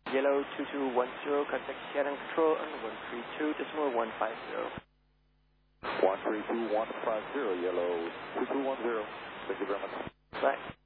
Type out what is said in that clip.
Yellow 2210, contact Seattle Control on 132.150. 132.150, Yellow 2210. Thank you very much. Bye.